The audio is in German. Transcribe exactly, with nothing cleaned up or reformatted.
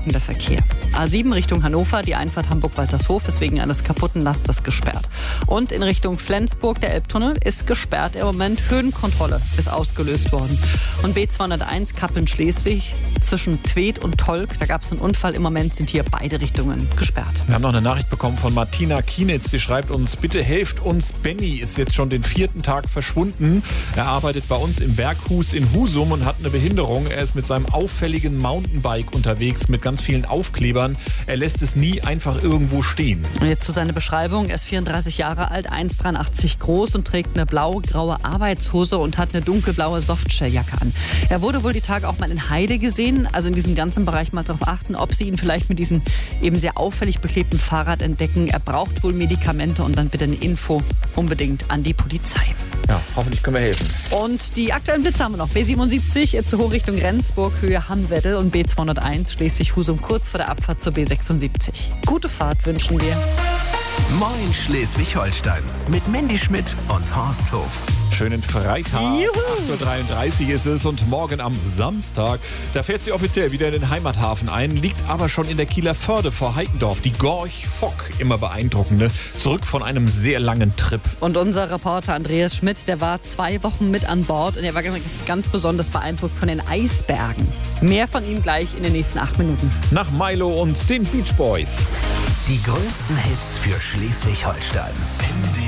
stockender Verkehr. A sieben Richtung Hannover, die Einfahrt Hamburg-Waltershof ist wegen eines kaputten Lasters gesperrt. Und in Richtung Flensburg, der Elbtunnel, ist gesperrt im Moment. Höhenkontrolle ist ausgelöst worden. Und B zweihunderteins Kappeln-Schleswig zwischen Tweed und Tolk, da gab es einen Unfall. Im Moment sind hier beide Richtungen gesperrt. Wir haben noch eine Nachricht bekommen von Martina Kienitz, die schreibt uns, bitte helft uns, Benny ist jetzt schon den vierten Tag verschwunden. Er arbeitet bei uns im Werkhus in Husum und hat eine Behinderung. Er ist mit seinem auffälligen Mountainbike unterwegs mit ganz vielen Aufklebern. Er lässt es nie einfach irgendwo stehen. Und jetzt zu seiner Beschreibung. Er ist vierunddreißig Jahre alt, eins Komma dreiundachtzig groß und trägt eine blau-graue Arbeitshose und hat eine dunkelblaue Softshelljacke an. Er wurde wohl die Tage auch mal in Heide gesehen. Also in diesem ganzen Bereich mal darauf achten, ob Sie ihn vielleicht mit diesem eben sehr auffällig beklebten Fahrrad entdecken. Er braucht wohl Medikamente und dann bitte eine Info unbedingt an die Polizei. Ja, hoffentlich können wir helfen. Und die aktuellen Blitze haben wir noch. B siebenundsiebzig, jetzt zur Hochrichtung Rendsburg, Höhe Hammwedel und B zweihunderteins, Schleswig-Husum, kurz vor der Abfahrt zur B sechsundsiebzig. Gute Fahrt wünschen wir. Moin Schleswig-Holstein mit Mandy Schmidt und Horst Hof. Schönen Freitag, acht Uhr dreiunddreißig ist es und morgen am Samstag, da fährt sie offiziell wieder in den Heimathafen ein, liegt aber schon in der Kieler Förde vor Heikendorf. Die Gorch Fock, immer beeindruckende, zurück von einem sehr langen Trip. Und unser Reporter Andreas Schmidt, der war zwei Wochen mit an Bord und er war ganz, ganz besonders beeindruckt von den Eisbergen. Mehr von ihm gleich in den nächsten acht Minuten. Nach Milo und den Beach Boys. Die größten Hits für Schleswig-Holstein.